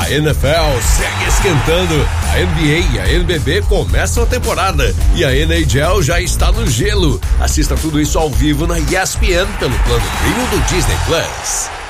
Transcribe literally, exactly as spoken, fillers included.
A N F L segue esquentando, a N B A e a N B B começam a temporada e a N H L já está no gelo. Assista tudo isso ao vivo na E S P N pelo plano Premium do Disney Plus.